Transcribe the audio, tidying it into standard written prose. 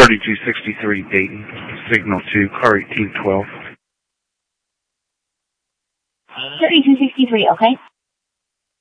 3263 Dayton, signal to car 1812. 3263, okay.